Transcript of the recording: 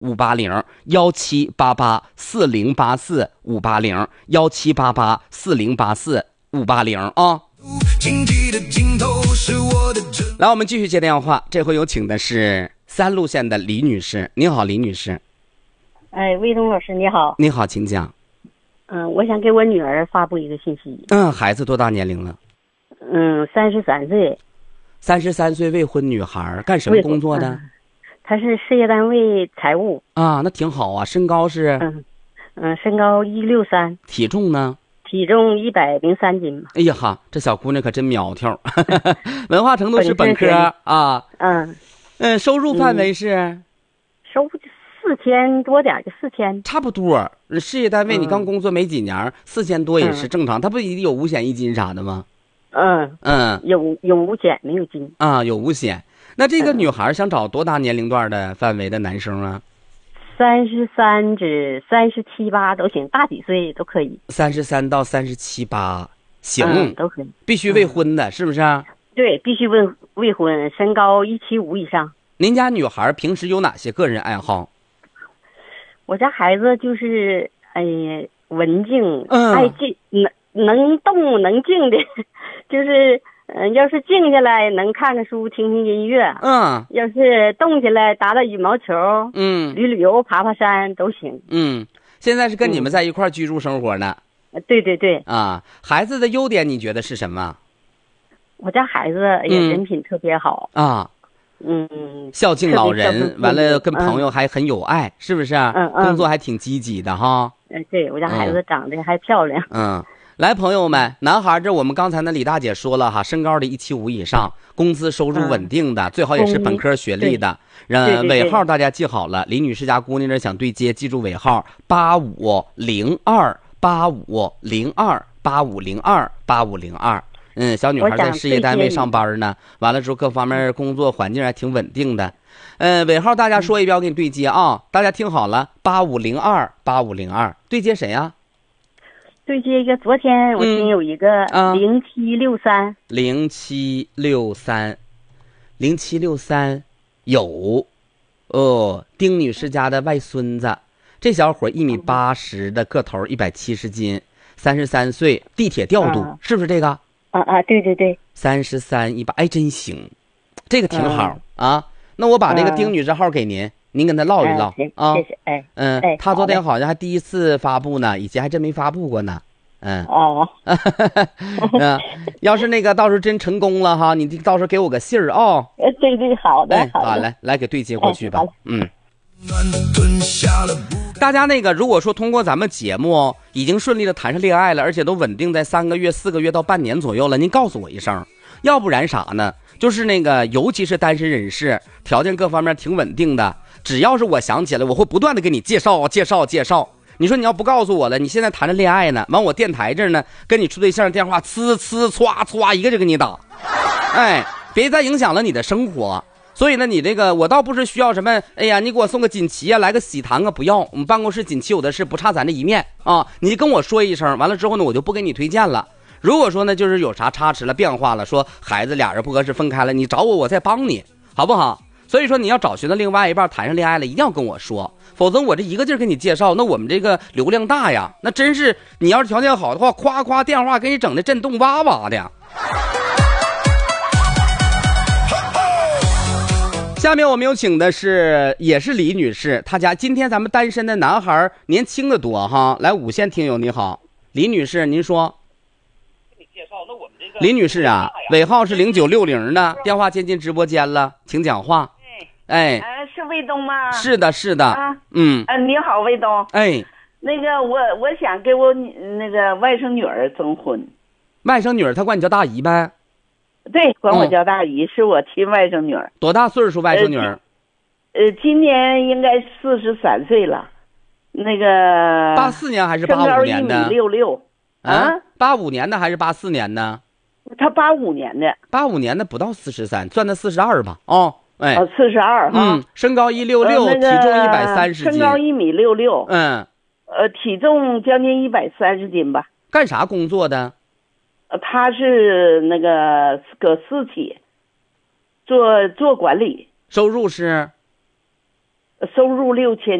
17884084-580，17884084-580啊。来，我们继续接电话，这回有请的是3路线的李女士。你好，李女士。 哎，魏东老师你好。 你好，请讲。 我想给我女儿发布一个信息。 孩子多大年龄了 ？33岁。 33岁未婚女孩，干什么工作的？ 她是事业单位财务。 啊，那挺好啊。身高是？ 身高163。体重呢？ 体重103斤。 哎呀哈，这小姑娘可真苗条。文化程度是本科啊。收入范围是？ 收入4000多点，就4000。 差不多。事业单位你刚工作没几年，4000多也是正常。他不一定有五险一金啥的吗？有五险没有金啊，有五险。那这个女孩想找多大年龄段的范围的男生啊 ？33至37、8都行，大几岁都可以。 33到37、8行， 都可以。 必须未婚的，是不是？ 对，必须未婚，身高175以上。 您家女孩平时有哪些个人爱好？ 我家孩子就是文静，爱静，能动能静的，就是要是静下来能看看书听听音乐，要是动起来打打羽毛球，旅游爬爬山都行。 现在是跟你们在一块居住生活呢？ 对对对。 孩子的优点你觉得是什么？ 我家孩子也人品特别好孝敬老人，完了跟朋友还很有爱，是不是？工作还挺积极的哈。 对，我家孩子长得还漂亮。 来，朋友们，男孩这我们刚才那李大姐说了哈，身高的175以上，工资收入稳定的，最好也是本科学历的。尾号大家记好了，李女士家姑娘这想对接，记住尾号8502850285028502。小女孩在事业单位上班呢，完了之后各方面工作环境还挺稳定的。尾号大家说一遍，我给你对接啊，大家听好了，85028502，对接谁呀？ 对接一个，昨天我听有一个 0763有丁女士家的外孙子，这小伙1.80米的个头，170斤，33岁，地铁调度，是不是这个？ 对对对 ，3318，哎，真行，这个挺好啊。那我把那个丁女士号给您，您跟他唠一唠啊。 谢谢。 他昨天好像还第一次发布呢，以前还真没发布过呢。要是那个到时候真成功了哈，你到时候给我个信儿啊。 对对，好的。 好，来给对接过去吧。大家那个如果说通过咱们节目已经顺利的谈上恋爱了，而且都稳定在3个月、4个月到半年左右了，您告诉我一声，要不然啥呢？就是那个尤其是单身人士，条件各方面挺稳定的，只要是我想起来，我会不断的给你介绍。你说你要不告诉我了，你现在谈着恋爱呢，完我电台这儿呢跟你处对象电话呲唰一个就给你打，别再影响了你的生活。所以呢，你这个我倒不是需要什么，哎呀，你给我送个锦旗啊，来个喜糖啊，不要，我们办公室锦旗有的是，不差咱这一面啊。你跟我说一声，完了之后呢，我就不给你推荐了。如果说呢，就是有啥差池了、变化了，说孩子俩人不合适分开了，你找我，我再帮你，好不好？所以说你要找寻到另外一半谈上恋爱了，一定要跟我说，否则我这一个劲儿给你介绍，那我们这个流量大呀，那真是你要是条件好的话，夸夸电话给你整的震动哇哇的。下面我们有请的是也是李女士，她家今天咱们单身的男孩年轻的多哈。来，5线听友你好，李女士您说。李女士啊，尾号是0960的，电话接进直播间了，请讲话。 是卫东吗？ 是的你好卫东。那个我想给我那个外甥女儿征婚。 外甥女儿她管你叫大姨呗？ 对，管我叫大姨，是我亲外甥女儿。 多大岁数外甥女儿？ 今年应该43岁了。那个 84年还是85年的 ？1.66米。 85年的还是84年的？ 他85年的。 85年的不到43，算他42吧。 42哈。 身高166，体重130斤。 身高1.66米。体重将近130斤吧。 干啥工作的？ 他是那个搁私企做管理。 收入是收入6000